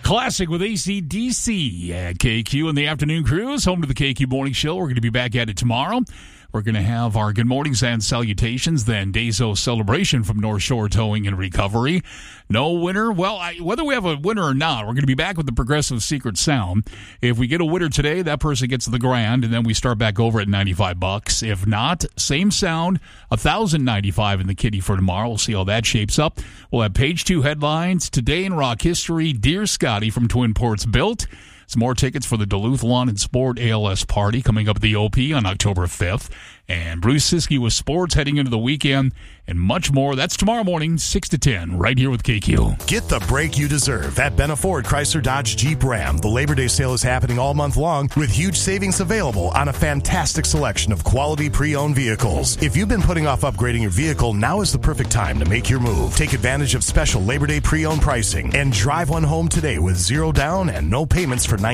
Classic with AC/DC at KQ in the afternoon cruise. Home to the KQ Morning Show. We're going to be back at it tomorrow. We're going to have our good mornings and salutations, then Dazo celebration from North Shore Towing and Recovery. No winner? Well, whether we have a winner or not, we're going to be back with the Progressive Secret Sound. If we get a winner today, that person gets the grand, and then we start back over at $95. If not, same sound, $1,095 in the kitty for tomorrow. We'll see how that shapes up. We'll have page 2 headlines. Today in rock history, Dear Scotty from Twin Ports built. Some more tickets for the Duluth Lawn and Sport ALS party coming up at the OP on October 5th. And Bruce Siskey with sports heading into the weekend and much more. That's tomorrow morning, 6 to 10, right here with KQ. Get the break you deserve at Benna Ford Chrysler Dodge Jeep Ram. The Labor Day sale is happening all month long with huge savings available on a fantastic selection of quality pre-owned vehicles. If you've been putting off upgrading your vehicle, now is the perfect time to make your move. Take advantage of special Labor Day pre-owned pricing and drive one home today with zero down and no payments for